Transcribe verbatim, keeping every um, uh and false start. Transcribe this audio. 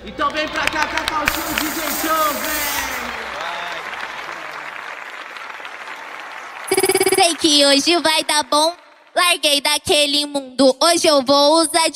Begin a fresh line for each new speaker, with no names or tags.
Então vem pra cá, Cacau Show, D J Show, vem!
Sei que hoje vai dar bom. Larguei daquele mundo, hoje eu vou usar de